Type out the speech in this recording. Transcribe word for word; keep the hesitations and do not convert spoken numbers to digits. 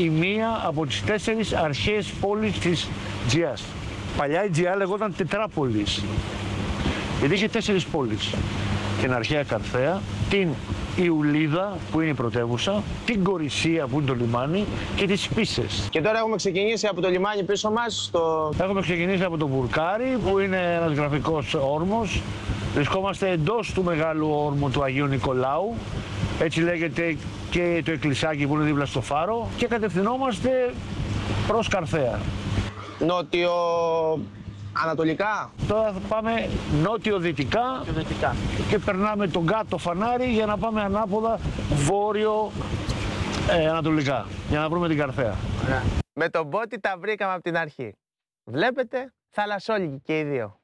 η μία από τις τέσσερις αρχαίες πόλεις της Τζιάς. Παλιά η Τζιά λεγόταν Τετράπολης, γιατί είχε τέσσερις πόλεις. Την αρχαία Καρθαία, την Ιουλίδα που είναι η πρωτεύουσα, την Κορισία που είναι το λιμάνι και τις Πίσες. Και τώρα έχουμε ξεκινήσει από το λιμάνι πίσω μας στο... Έχουμε ξεκινήσει από το Βουρκάρι που είναι ένας γραφικός όρμος. Βρισκόμαστε εντός του μεγάλου όρμου του Αγίου Νικολάου. Έτσι λέγεται και το εκκλησάκι που είναι δίπλα στο φάρο. Και κατευθυνόμαστε προς Καρθαία. Νότιο... Ανατολικά. Τώρα θα πάμε νότιο-δυτικά και περνάμε τον κάτω φανάρι για να πάμε ανάποδα βόρειο-ανατολικά, για να βρούμε την Καρθαία. Με τον μπότι τα βρήκαμε από την αρχή. Βλέπετε, θαλασσόλικοι και οι δύο.